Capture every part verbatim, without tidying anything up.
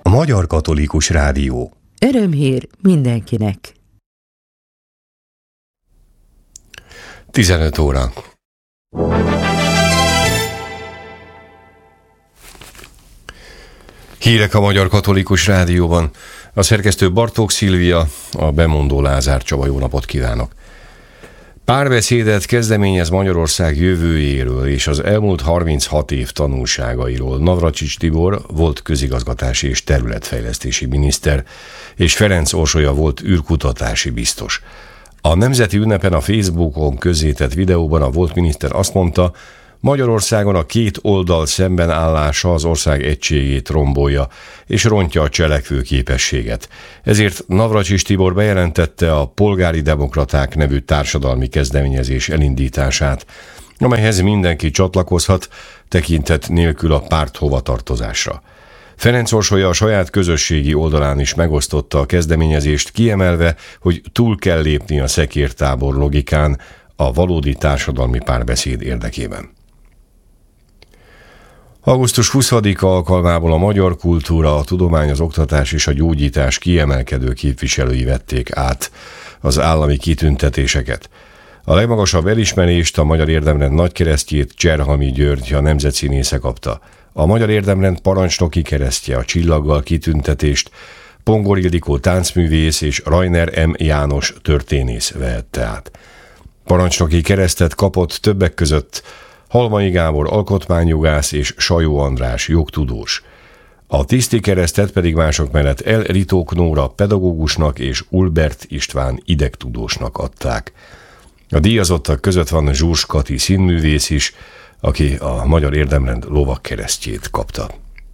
A Magyar Katolikus Rádió. Örömhír mindenkinek. tizenöt óra. Hírek a Magyar Katolikus Rádióban. A szerkesztő Bartók Szilvia, a bemondó Lázár Csaba. Jó napot kívánok! Párbeszédet kezdeményez Magyarország jövőjéről és az elmúlt harminchat év tanulságairól Navracsics Tibor, volt közigazgatási és területfejlesztési miniszter, és Ferenc Orsolya, volt űrkutatási biztos. A nemzeti ünnepen a Facebookon közzétett videóban a volt miniszter azt mondta, Magyarországon a két oldal szembenállása az ország egységét rombolja, és rontja a cselekvő képességet. Ezért Navracsics Tibor bejelentette a Polgári Demokraták nevű társadalmi kezdeményezés elindítását, amelyhez mindenki csatlakozhat, tekintet nélkül a párt hovatartozásra. Ferenc Orsolya a saját közösségi oldalán is megosztotta a kezdeményezést, kiemelve, hogy túl kell lépni a szekértábor logikán a valódi társadalmi párbeszéd érdekében. augusztus huszadika alkalmából a magyar kultúra, a tudomány, az oktatás és a gyógyítás kiemelkedő képviselői vették át az állami kitüntetéseket. A legmagasabb elismerést, a Magyar Érdemrend nagykeresztjét Cserhami György, a nemzetszínésze kapta. A Magyar Érdemrend parancsnoki keresztje, a Csillaggal kitüntetést Pongor Ildikó táncművész és Rajner M. János történész vehette át. Parancsnoki keresztet kapott többek között Halmai Gábor alkotmányjogász és Sajó András jogtudós. A tiszti keresztet pedig mások mellett El Ritók Nóra pedagógusnak és Ulbert István idegtudósnak adták. A díjazottak között van Zsúrs Kati színművész is, aki a Magyar Érdemrend lovagkeresztjét kapta.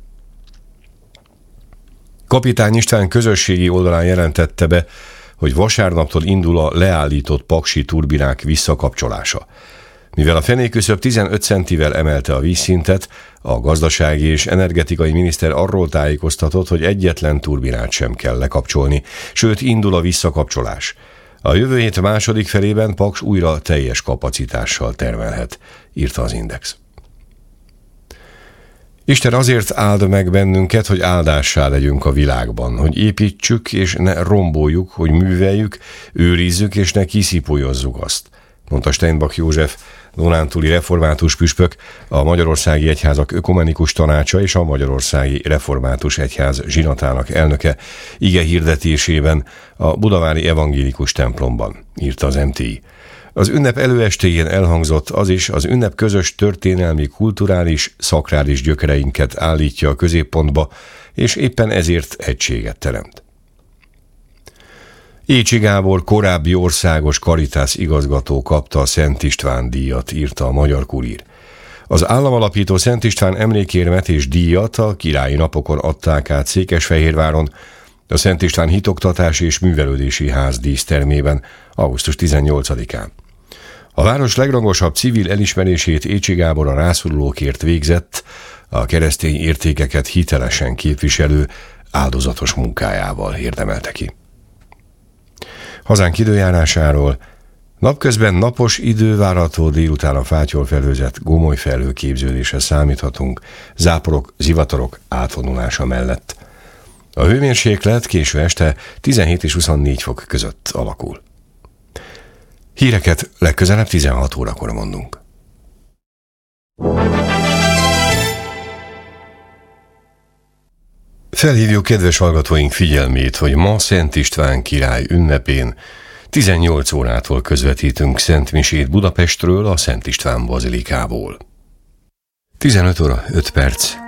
Kapitány István közösségi oldalán jelentette be, hogy vasárnaptól indul a leállított paksi turbinák visszakapcsolása. Mivel a fenéküszöb tizenöt centivel emelte a vízszintet, a gazdasági és energetikai miniszter arról tájékoztatott, hogy egyetlen turbinát sem kell lekapcsolni, sőt indul a visszakapcsolás. A jövő hét második felében Paks újra teljes kapacitással termelhet, írta az Index. Isten azért áld meg bennünket, hogy áldássá legyünk a világban, hogy építsük és ne romboljuk, hogy műveljük, őrizzük és ne kiszipolyozzuk azt, mondta Steinbach József, dunántúli református püspök, a Magyarországi Egyházak Ökumenikus Tanácsa és a Magyarországi Református Egyház zsinatának elnöke ige hirdetésében a budavári evangélikus templomban, írta az em té i. Az ünnep előestéjén elhangzott az is, az ünnep közös történelmi, kulturális, szakrális gyökereinket állítja a középpontba, és éppen ezért egységet teremt. Écsi Gábor korábbi országos Caritas igazgató kapta a Szent István díjat, írta a Magyar Kurír. Az államalapító Szent István emlékérmet és díjat a királyi napokon adták át Székesfehérváron, a Szent István Hitoktatási és Művelődési Ház dísztermében augusztus tizennyolcadikán. A város legrangosabb civil elismerését Écsi Gábor a rászorulókért végzett, a keresztény értékeket hitelesen képviselő áldozatos munkájával érdemelte ki. Hazánk időjárásáról: napközben napos idő várható, délután a fátyolfelhőzet gomoly felhőképződésre számíthatunk, záporok, zivatarok átvonulása mellett. A hőmérséklet késő este tizenhét és huszonnégy fok között alakul. Híreket legközelebb tizenhat órakor mondunk. Felhívjuk kedves hallgatóink figyelmét, hogy ma Szent István király ünnepén tizennyolc órától közvetítünk szentmisét Budapestről, a Szent István bazilikából. tizenöt óra öt perc.